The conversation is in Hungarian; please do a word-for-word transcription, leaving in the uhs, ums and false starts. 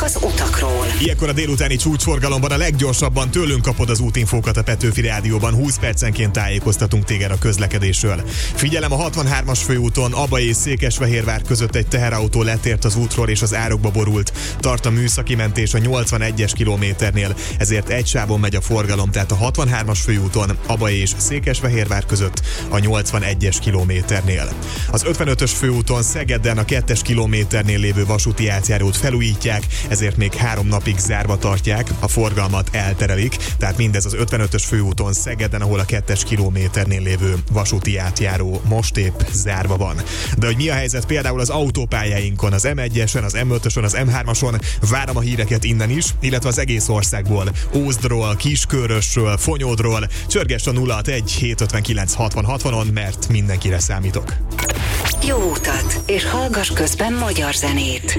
az utakról. Ilyenkor a délutáni csúcsforgalomban a leggyorsabban tőlünk kapod az útinfókat a Petőfi Rádióban. húsz percenként tájékoztatunk téged a közlekedésről. Figyelem, a hatvanhármas főúton Aba és Székesfehérvár között egy teherautó letért az útról és az árokba borult. Tart a műszaki mentés a nyolcvanegyes kilométernél, ezért egy sávon megy a forgalom, tehát a hatvanhármas főúton Aba és Székesfehérvár között a nyolcvanegyes kilométernél. Az ötvenötös főúton Szegeden a kettes kilométernél lévő vasúti átjárót felújítják, ezért még három napig zárva tartják, a forgalmat elterelik, tehát mindez az ötvenötös főúton Szegeden, ahol a kettes kilométernél lévő vasúti átjáró most épp zárva van. De hogy mi a helyzet például az autópályáinkon, az em egyesen, az em ötösön, az em hármason, várom a híreket innen is, illetve az egész országból, Ózdról, Kiskörösről, Fonyódról, csörgess a nulla hatvanegy hétszázötvenkilenc hatvan hatvanon, mert mindenkire számítok. Jó utat, és hallgass közben magyar zenét.